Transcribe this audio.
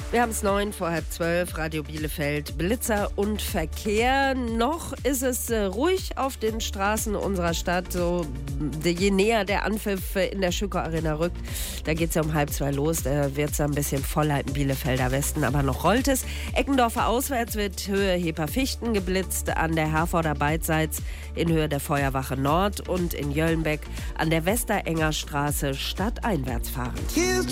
Wir haben es 9 vor halb 12, Radio Bielefeld, Blitzer und Verkehr. Noch ist es ruhig auf den Straßen unserer Stadt. So, je näher der Anpfiff in der Schüco Arena rückt, da geht es ja um 1:30 los. Da wird es ein bisschen voller im Bielefelder Westen, aber noch rollt es. Eckendorfer auswärts wird Höhe Heper-Fichten geblitzt, an der Herforder beidseits in Höhe der Feuerwache Nord und in Jöllenbeck an der Westerenger Straße stadteinwärts fahrend.